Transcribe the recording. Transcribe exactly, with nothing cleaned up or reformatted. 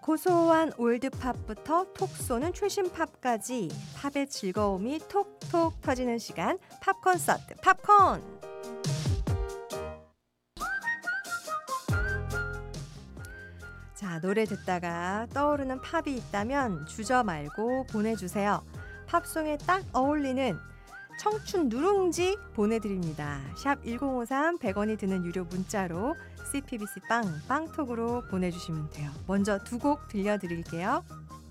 고소한 올드팝부터 톡 쏘는 최신 팝까지 팝의 즐거움이 톡톡 터지는 시간, 팝콘서트 팝콘. 자, 노래 듣다가 떠오르는 팝이 있다면 주저 말고 보내주세요. 팝송에 딱 어울리는 청춘 누룽지 보내드립니다. 샵 일공오삼 백 원이 드는 유료 문자로 씨피비씨 빵, 빵톡으로 보내주시면 돼요. 먼저 두 곡 들려드릴게요.